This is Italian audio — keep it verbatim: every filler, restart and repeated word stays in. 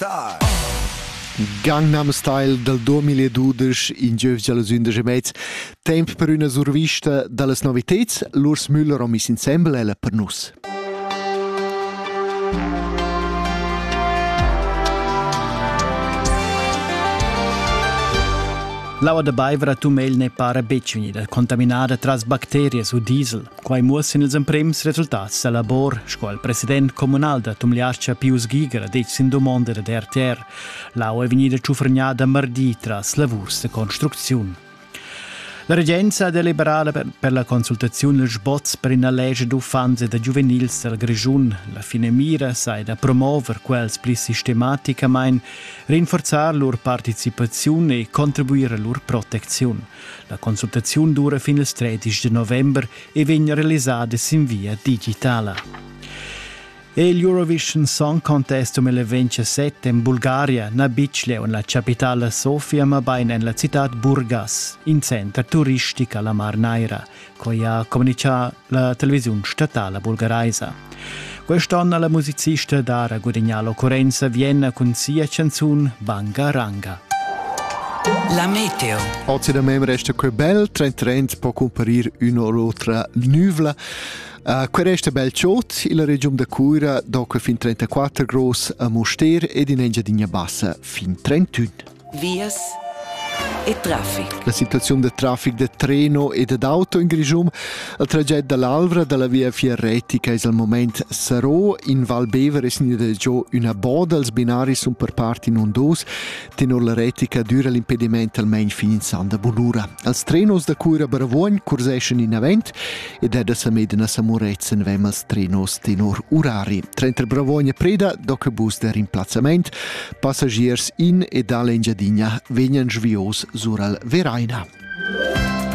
Star. Gangnam Style del duemiladodici in giövs alla undici e mezz. Temp per una survista dalle novità. L'Urs Müller ha messo insieme ella per nus. L'aua de baivra tumel ne para becciunida, contaminada tras bacterie su diesel. Quai muossin ils emprems resultats da labor, sco il president comunal da Tumliascia Pius Giger dec sin domanda de R T R. L'aua è venida ciufrgnada mardi tras lavurs de construcziun. La regenza ha deliberato per, per la consultazione del sbots per una legge d'ufanze da giuvenils del Grigiun. La fine mira sai da promover quels pli sistematicamente, rinforzare loro partecipazione e contribuire alla loro protezione. La consultazione dura fino al tredici di novembre e viene realizzata in via digitale. E l'Eurovision Song Contest duemilaventisette in Bulgaria, na Bicleu, in la capitale Sofia, ma baina in la città Burgas, in centro turistico alla Mar Naira, coi ha comunicato la televisione statale bulgaraisa. Quest'anno la musicista Dara guadagna l'occorrenza Vienna con sia canzone Banga Ranga. La meteo. Oggi da me resta quel bel, trenta può comparire un'altra nuvla. Uh, Quel resta bel ciot, in la regione da Cura, dopo fin trentaquattro gros a Moster ed in Engiadina Bassa fin trentuno. Vias e traffico. La situazione del traffico di treno e d'auto in Grigium, il tragitto dall'Alvra dalla via Fierretica è al momento sarò in Val Bever e sinida già una boda, els binari sono per parti non dos, tenor la retica dura l'impedimento almeno fin in Sanda Bonura. Els trenos da Cura Baravogn cursescen in avent ed è da samedena samurezza in vem els trenos tenor urari. Trenta Baravogn e Preda, doc bus der rimplazzament, passagiers in e dall'Engiadina vengan svios sur al Veraina.